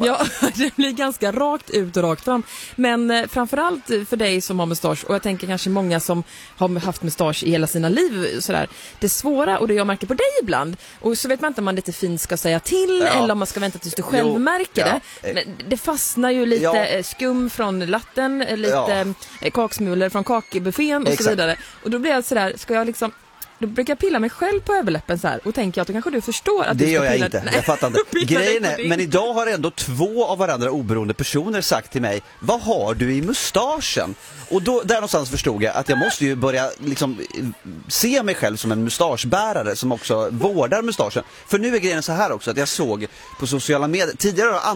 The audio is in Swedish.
Ja, det blir ganska rakt ut och rakt fram. Men framförallt för dig som har mustasch, och jag tänker kanske många som har haft mustasch i hela sina liv sådär, det svåra, och det jag märker på dig ibland, och så vet man inte om man lite fint ska säga till eller om man ska vänta tills du själv märker det. Men det fastnar ju lite skum från latten, lite kaksmulor från kakbuffén och så vidare. Och då blir jag sådär, ska jag liksom... Då brukar jag pilla mig själv på överläppen så här och tänker att då kanske du förstår att det du ska gör jag pilla... inte. Nej. Jag fattar inte. Grejen är, men idag har ändå 2 av varandra oberoende personer sagt till mig: vad har du i mustaschen? Och då, där någonstans förstod jag att jag måste ju börja liksom se mig själv som en mustaschbärare som också vårdar mustaschen. För nu är grejen så här också, att jag såg på sociala medier tidigare